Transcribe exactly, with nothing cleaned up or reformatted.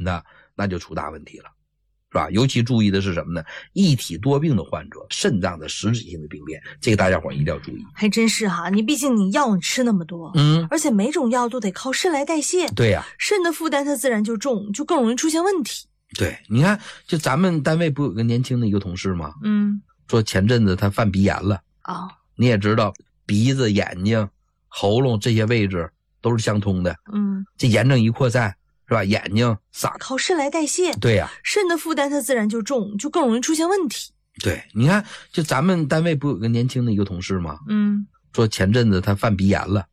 的，那就出大问题了，是吧？尤其注意的是什么呢？一体多病的患者，肾脏的实质性的病变，这个大家伙一定要注意。 还真是哈，你毕竟你药你吃那么多， 嗯， 而且每种药都得靠肾来代谢， 对呀、啊， 肾的负担它自然就重，就更容易出现问题。 对，你看，就咱们单位不有个年轻的一个同事吗？ 嗯， 说前阵子他犯鼻炎了啊、哦， 你也知道，鼻子、眼睛、喉咙这些位置都是相通的， 嗯， 这炎症一扩散，是吧？眼睛撒靠肾来代谢， 对呀、啊， 肾的负担它自然就重，就更容易出现问题。 对，你看，就咱们单位不有个年轻的一个同事吗？ 嗯， 说前阵子他犯鼻炎了